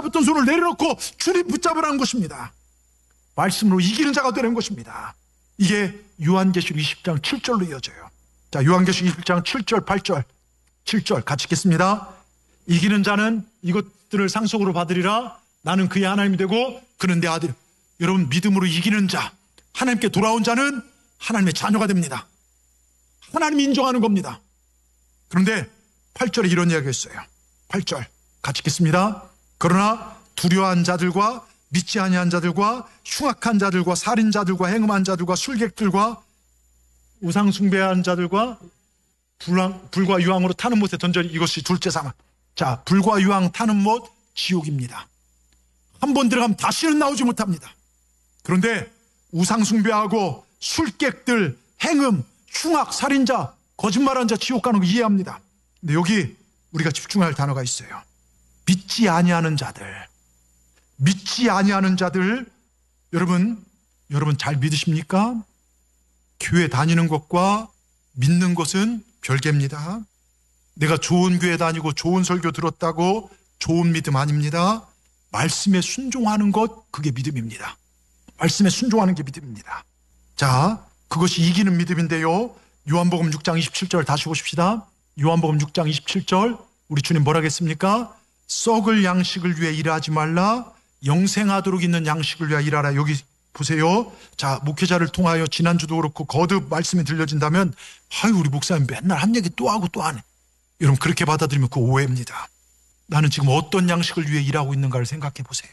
붙잡았던 손을 내려놓고 주님 붙잡으라는 것입니다. 말씀으로 이기는 자가 되는 것입니다. 이게 요한계시록 20장 7절로 이어져요. 자, 요한계시록 20장 7절 8절 7절 같이 읽겠습니다. 이기는 자는 이것들을 상속으로 받으리라. 나는 그의 하나님이 되고 그는 내 아들. 여러분, 믿음으로 이기는 자, 하나님께 돌아온 자는 하나님의 자녀가 됩니다. 하나님이 인정하는 겁니다. 그런데 8절에 이런 이야기가 있어요. 8절 같이 읽겠습니다. 그러나 두려워한 자들과 믿지 아니한 자들과 흉악한 자들과 살인자들과 행음한 자들과 술객들과 우상 숭배한 자들과 불과 유황으로 타는 못에 던져리. 이것이 둘째 사망. 자, 불과 유황 타는 못, 지옥입니다. 한 번 들어가면 다시는 나오지 못합니다. 그런데 우상 숭배하고 술객들, 행음, 흉악, 살인자, 거짓말한 자 지옥 가는 거 이해합니다. 근데 여기 우리가 집중할 단어가 있어요. 믿지 아니하는 자들. 믿지 아니하는 자들. 여러분 잘 믿으십니까? 교회 다니는 것과 믿는 것은 별개입니다. 내가 좋은 교회 다니고 좋은 설교 들었다고 좋은 믿음 아닙니다. 말씀에 순종하는 것, 그게 믿음입니다. 말씀에 순종하는 게 믿음입니다. 자, 그것이 이기는 믿음인데요. 요한복음 6장 27절 다시 보십시다. 요한복음 6장 27절 우리 주님 뭐라 했습니까? 썩을 양식을 위해 일하지 말라, 영생하도록 있는 양식을 위하여 일하라. 여기 보세요. 자, 목회자를 통하여 지난주도 그렇고 거듭 말씀이 들려진다면, 아유, 우리 목사님 맨날 한 얘기 또 하고 또 하네. 여러분, 그렇게 받아들이면 그 오해입니다. 나는 지금 어떤 양식을 위해 일하고 있는가를 생각해 보세요.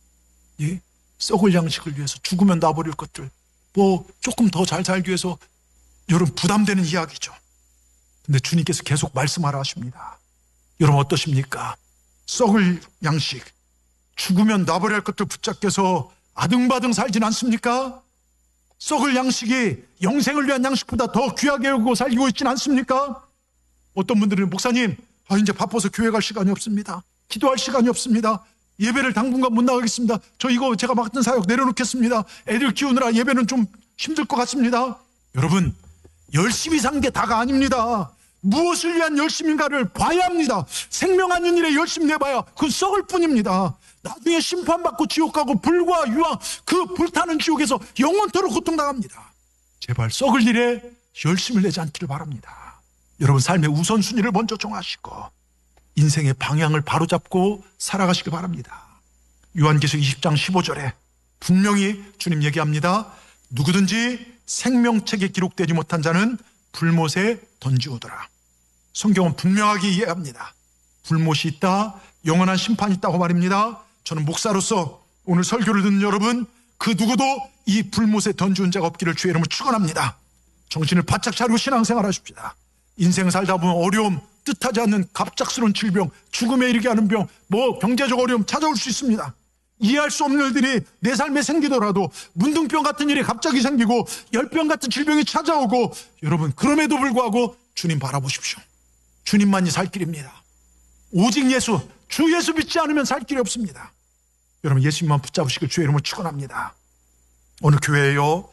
예? 썩을 양식을 위해서, 죽으면 놔버릴 것들, 뭐 조금 더 잘 살기 위해서. 여러분, 부담되는 이야기죠. 근데 주님께서 계속 말씀하라 하십니다. 여러분 어떠십니까? 썩을 양식, 죽으면 놔버려야 할 것들 붙잡혀서 아등바등 살진 않습니까? 썩을 양식이 영생을 위한 양식보다 더 귀하게 여기고 살고 있진 않습니까? 어떤 분들은 목사님, 이제 바빠서 교회 갈 시간이 없습니다. 기도할 시간이 없습니다. 예배를 당분간 못 나가겠습니다. 저 이거 제가 맡은 사역 내려놓겠습니다. 애들 키우느라 예배는 좀 힘들 것 같습니다. 여러분, 열심히 산 게 다가 아닙니다. 무엇을 위한 열심인가를 봐야 합니다. 생명하는 일에 열심히 내봐야 그건 썩을 뿐입니다. 나중에 심판받고 지옥 가고 불과 유황, 그 불타는 지옥에서 영원토록 고통당합니다. 제발 썩을 일에 열심을 내지 않기를 바랍니다. 여러분, 삶의 우선순위를 먼저 정하시고 인생의 방향을 바로잡고 살아가시길 바랍니다. 요한계시록 20장 15절에 분명히 주님 얘기합니다. 누구든지 생명책에 기록되지 못한 자는 불못에 던지오더라. 성경은 분명하게 이해합니다. 불못이 있다, 영원한 심판이 있다고 말입니다. 저는 목사로서 오늘 설교를 듣는 여러분, 그 누구도 이 불못에 던지는 자가 없기를 주의 이름으로 축원합니다. 정신을 바짝 차리고 신앙생활 하십시다. 인생 살다 보면 어려움, 뜻하지 않는 갑작스러운 질병, 죽음에 이르게 하는 병, 경제적 어려움 찾아올 수 있습니다. 이해할 수 없는 일들이 내 삶에 생기더라도, 문둥병 같은 일이 갑자기 생기고 열병 같은 질병이 찾아오고, 여러분 그럼에도 불구하고 주님 바라보십시오. 주님만이 살 길입니다. 오직 예수, 주 예수 믿지 않으면 살 길이 없습니다. 여러분, 예수님만 붙잡으시길 주의 이름으로 축원합니다. 어느 교회에요,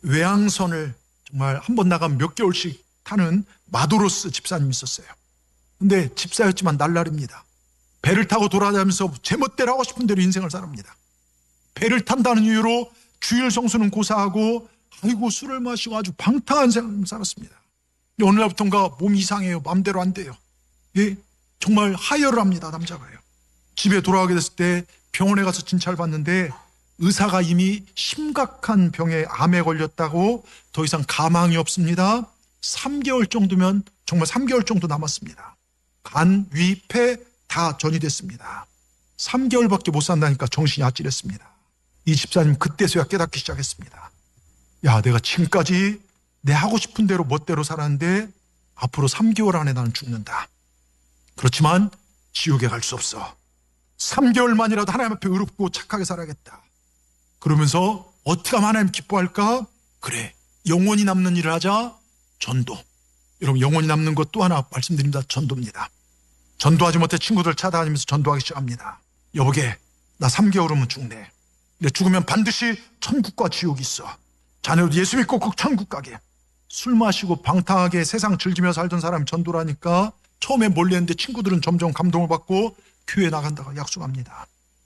외항선을 정말 한 번 나가면 몇 개월씩 타는 마도로스 집사님이 있었어요. 근데 집사였지만 날라리입니다. 배를 타고 돌아다니면서 제멋대로 하고 싶은 대로 인생을 살합니다. 배를 탄다는 이유로 주일 성수는 고사하고, 술을 마시고 아주 방탕한 삶을 살았습니다. 어느 날부터인가 몸이 이상해요. 마음대로 안 돼요. 예, 정말 하혈을 합니다. 남자가요. 집에 돌아가게 됐을 때 병원에 가서 진찰 받는데 의사가 이미 심각한 병에, 암에 걸렸다고, 더 이상 가망이 없습니다. 3개월 정도면, 정말 3개월 정도 남았습니다. 간, 위, 폐 다 전이 됐습니다. 3개월밖에 못 산다니까 정신이 아찔했습니다. 이 집사님 그때서야 깨닫기 시작했습니다. 야, 내가 지금까지 내 하고 싶은 대로 멋대로 살았는데 앞으로 3개월 안에 나는 죽는다. 그렇지만 지옥에 갈 수 없어. 3개월만이라도 하나님 앞에 의롭고 착하게 살아야겠다. 그러면서 어떻게 하면 하나님 기뻐할까? 그래, 영원히 남는 일을 하자. 전도. 여러분, 영원히 남는 것 또 하나 말씀드립니다. 전도입니다. 전도하지 못해 친구들 찾아다니면서 전도하기 시작합니다. 여보게, 나 3개월 후면 죽네. 근데 죽으면 반드시 천국과 지옥이 있어. 자녀도 예수 믿고 꼭 천국 가게. 술 마시고 방탕하게 세상 즐기며 살던 사람이 전도를 하니까 처음에 몰래 했는데 친구들은 점점 감동을 받고 교회 나간다고 약속합니다.